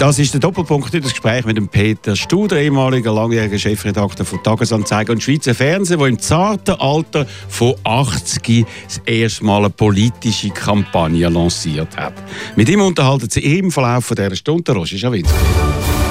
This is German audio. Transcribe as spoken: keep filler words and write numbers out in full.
Das ist der Doppelpunkt in das Gespräch mit dem Peter Studer, ehemaliger langjähriger Chefredakteur von Tagesanzeiger und Schweizer Fernsehen, der im zarten Alter von achtzig das erste Mal eine politische Kampagne lanciert hat. Mit ihm unterhalten Sie im Verlauf dieser Stunde Roger Schawinski.